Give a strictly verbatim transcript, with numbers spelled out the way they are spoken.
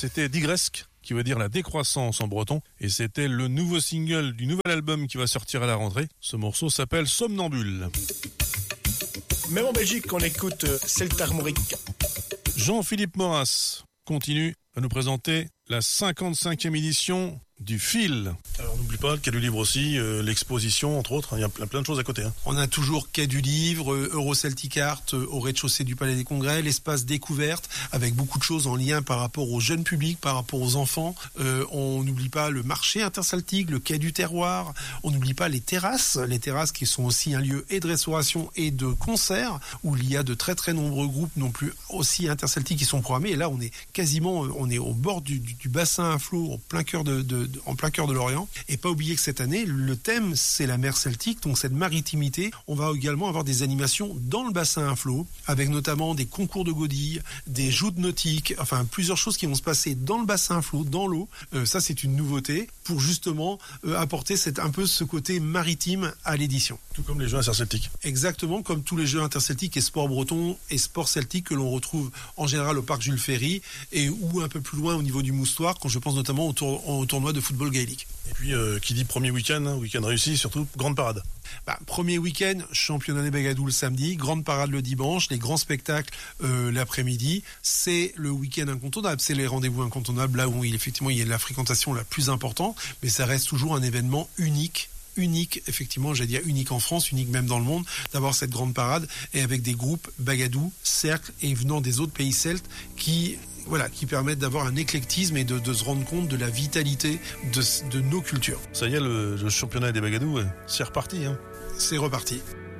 C'était digresque, qui veut dire la décroissance en breton, et c'était le nouveau single du nouvel album qui va sortir à la rentrée. Ce morceau s'appelle Somnambule. Même en Belgique, on écoute Celta Armorique. Jean-Philippe Maurras continue à nous présenter la cinquante-cinquième édition du Fil. Alors n'oublie pas le Quai du Livre aussi, euh, l'exposition entre autres, il y a plein, plein de choses à côté. Hein. On a toujours Quai du Livre, Euroceltic Art euh, au rez-de-chaussée du Palais des Congrès, l'espace découverte avec beaucoup de choses en lien par rapport au jeune public, par rapport aux enfants. Euh, on n'oublie pas le marché interceltique, le Quai du Terroir, on n'oublie pas les terrasses, les terrasses qui sont aussi un lieu et de restauration et de concert où il y a de très très nombreux groupes non plus aussi interceltiques qui sont programmés. Et là on est quasiment, on est au bord du, du, du bassin à flot, au plein cœur de, de en plein cœur de l'Orient. Et pas oublier que cette année, le thème, c'est la mer Celtique, donc cette maritimité. On va également avoir des animations dans le bassin à flot, avec notamment des concours de godilles, des joutes nautiques, enfin plusieurs choses qui vont se passer dans le bassin à flot, dans l'eau. Euh, ça, c'est une nouveauté pour justement euh, apporter cette, un peu ce côté maritime à l'édition. Tout comme les jeux interceltiques. Exactement, comme tous les jeux interceltiques et sports bretons et sports celtiques que l'on retrouve en général au parc Jules Ferry et ou un peu plus loin au niveau du Moustoir, quand je pense notamment au, tour, au tournoi de football gaélique. Et puis, euh, qui dit premier week-end, hein, week-end réussi, surtout grande parade. Bah, premier week-end, championnat des Bagadous le samedi, grande parade le dimanche, les grands spectacles euh, l'après-midi. C'est le week-end incontournable, c'est les rendez-vous incontournables, là où il, effectivement il y a la fréquentation la plus importante, mais ça reste toujours un événement unique. unique, effectivement, j'allais dire unique en France, unique même dans le monde, d'avoir cette grande parade et avec des groupes Bagadou, Cercle et venant des autres pays celtes qui, voilà, qui permettent d'avoir un éclectisme et de, de se rendre compte de la vitalité de, de nos cultures. Ça y est, le, le championnat des Bagadou, c'est reparti. Hein. C'est reparti.